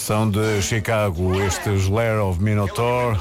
São de Chicago, estes Lair of Minotaur.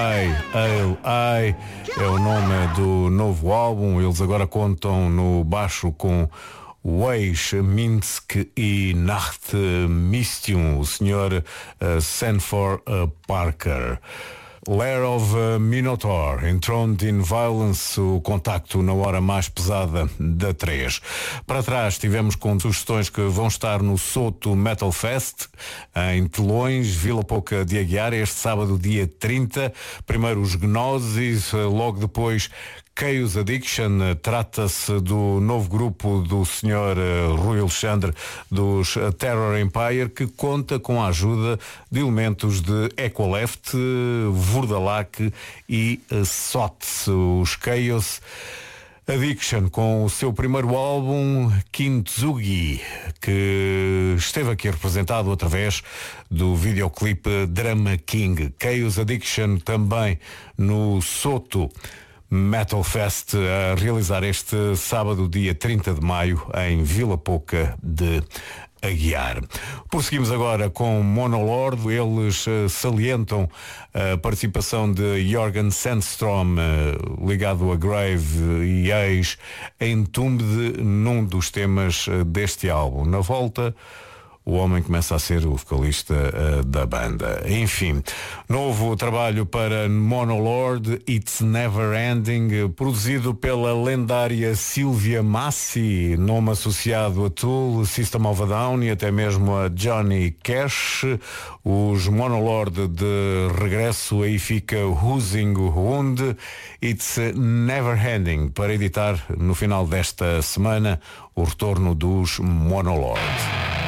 I é o nome do novo álbum. Eles agora contam no baixo com Weiss, Minsk e Nacht Mystium, o Sr. Sanford Parker. Lair of Minotaur, Enthroned in Violence, o contacto na hora mais pesada da 3. Para trás tivemos com sugestões que vão estar no Soto Metal Fest, em Telões, Vila Pouca de Aguiar, este sábado, dia 30. Primeiro os Gnosis, logo depois Chaos Addiction. Trata-se do novo grupo do Sr. Rui Alexandre dos Terror Empire, que conta com a ajuda de elementos de Ecoleft, Vurdalak e Sots. Os Chaos Addiction com o seu primeiro álbum Kintsugi, que esteve aqui representado através do videoclipe Drama King. Chaos Addiction também no Soto Metal Fest, a realizar este sábado, dia 30 de maio, em Vila Pouca de Aguiar. Prosseguimos agora com Monolord. Eles salientam a participação de Jorgen Sandstrom, ligado a Grave e ex-Entombed, num dos temas deste álbum. Na volta, o homem começa a ser o vocalista da banda. Enfim, novo trabalho para Monolord, It's Never Ending, produzido pela lendária Sylvia Massey, nome associado a Tool, System of a Down e até mesmo a Johnny Cash. Os Monolord de regresso, aí fica Husing Hund, It's Never Ending, para editar no final desta semana o retorno dos Monolord.